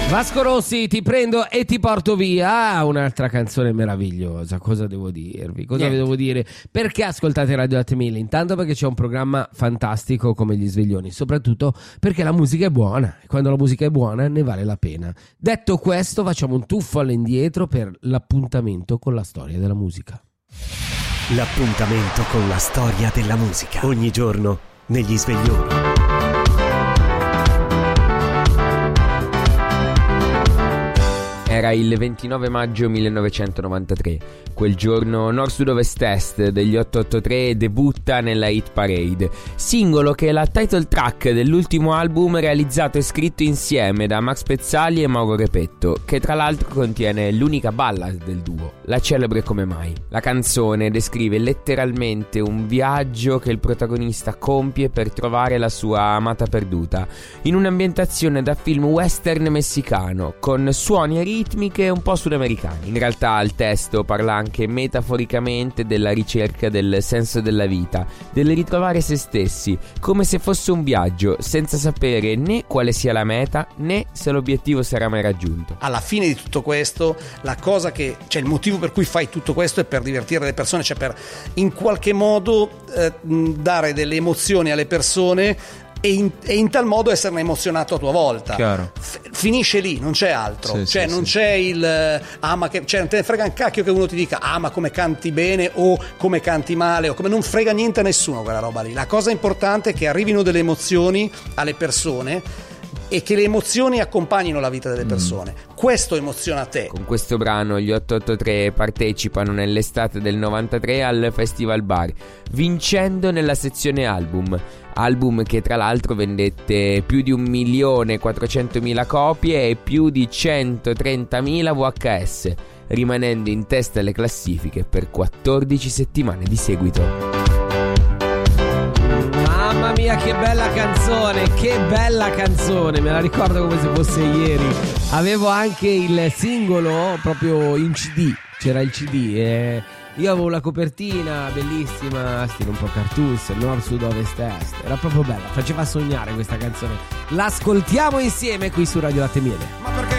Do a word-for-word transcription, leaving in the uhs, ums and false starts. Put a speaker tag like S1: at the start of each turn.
S1: Vasco Rossi, Ti prendo e ti porto via. Ah, un'altra canzone meravigliosa. Cosa devo dirvi? Cosa vi devo dire? Perché ascoltate Radio Latte mille? Intanto perché c'è un programma fantastico come Gli Sveglioni, soprattutto perché la musica è buona e quando la musica è buona ne vale la pena. Detto questo, facciamo un tuffo all'indietro per l'appuntamento con la storia della musica.
S2: L'appuntamento con la storia della musica. Ogni giorno negli Sveglioni.
S3: Era il ventinove maggio millenovecentonovantatré. Quel giorno Nord Sud Ovest Est degli otto otto tre debutta nella Hit Parade, singolo che è la title track dell'ultimo album realizzato e scritto insieme da Max Pezzali e Mauro Repetto, che tra l'altro contiene l'unica ballad del duo, la celebre Come Mai. La canzone descrive letteralmente un viaggio che il protagonista compie per trovare la sua amata perduta, in un'ambientazione da film western messicano, con suoni e ritmiche un po' sudamericani. In realtà il testo parla anche metaforicamente della ricerca del senso della vita, del ritrovare se stessi, come se fosse un viaggio, senza sapere né quale sia la meta né se l'obiettivo sarà mai raggiunto.
S4: Alla fine di tutto questo, la cosa che, cioè il motivo per cui fai tutto questo è per divertire le persone, cioè per in qualche modo eh, dare delle emozioni alle persone e in, e in tal modo esserne emozionato a tua volta. F- finisce lì, non c'è altro.
S5: Sì,
S4: cioè
S5: sì,
S4: non
S5: sì.
S4: c'è il ah ma che, cioè non te ne frega un cacchio che uno ti dica ah ma come canti bene o come canti male o come, non frega niente a nessuno quella roba lì. La cosa importante è che arrivino delle emozioni alle persone e che le emozioni accompagnino la vita delle persone. Mm. Questo emoziona te.
S3: Con questo brano gli otto otto tre partecipano nell'estate del novantatré al Festival Bar, vincendo nella sezione album. Album che tra l'altro vendette più di un milione quattrocentomila copie e più di centotrentamila V H S, rimanendo in testa alle classifiche per quattordici settimane di seguito.
S1: Mamma mia, che bella canzone, che bella canzone, me la ricordo come se fosse ieri. Avevo anche il singolo proprio in C D, c'era il C D e io avevo la copertina bellissima, stile un po' cartoons, Nord, Sud, Ovest, Est. Era proprio bella, faceva sognare questa canzone. L'ascoltiamo insieme qui su Radio Latte Miele.